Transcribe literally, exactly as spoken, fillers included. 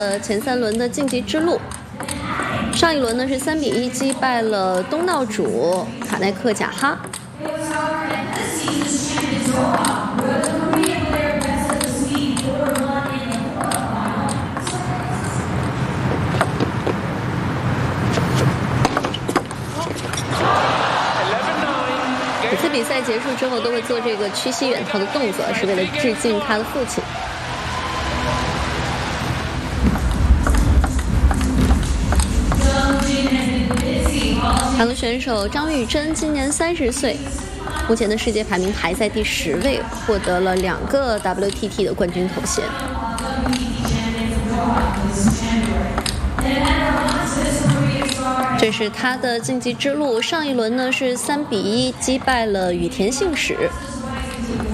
呃前三轮的晋级之路。上一轮呢是三比一击败了东道主卡奈克贾哈。每次比赛结束之后都会做这个屈膝远投的动作，是为了致敬他的父亲。韩国选手张玉珍今年三十岁，目前的世界排名排在第十位，获得了两个 W T T 的冠军头衔。这是他的晋级之路，上一轮呢是三比一击败了羽田信史。